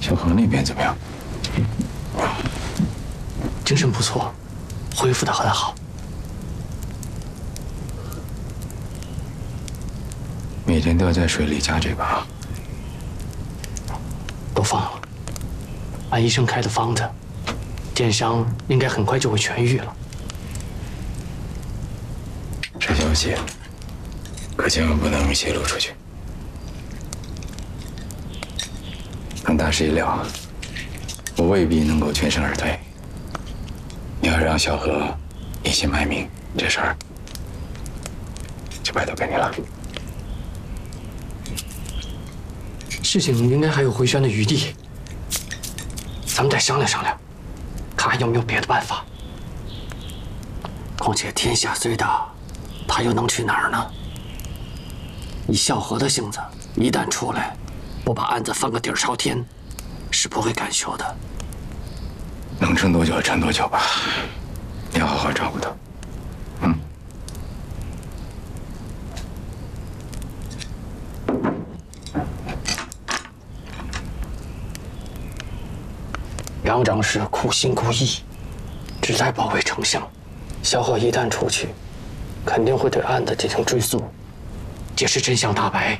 萧何那边怎么样？ 精神不错，恢复得很好。 每天都要在水里加这个啊。 都放了。按医生开的方子，剑伤应该很快就会痊愈了。 这消息可千万不能泄露出去。但大事已了，我未必能够全身而退。你要让萧何隐姓埋名，这事儿就拜托给你了。 事情应该还有回旋的余地，咱们再商量商量，看还有没有别的办法。况且天下虽大，他又能去哪儿呢？以萧何的性子，一旦出来，不把案子翻个底儿朝天，是不会敢休的。 能撑多久撑多久吧，你要好好照顾他。 杨长史苦心孤诣，只在保卫丞相。萧何一旦出去，肯定会对案子进行追诉。届时真相大白，